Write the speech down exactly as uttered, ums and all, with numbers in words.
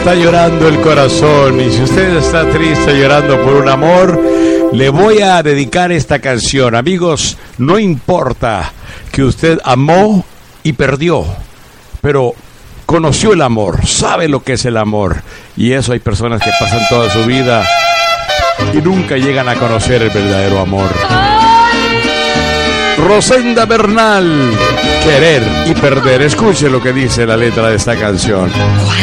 está llorando el corazón y si usted está triste llorando por un amor, le voy a dedicar esta canción. Amigos, no importa que usted amó y perdió, pero conoció el amor, sabe lo que es el amor. Y eso hay personas que pasan toda su vida y nunca llegan a conocer el verdadero amor. Rosenda Bernal, querer y perder. Escuche lo que dice la letra de esta canción.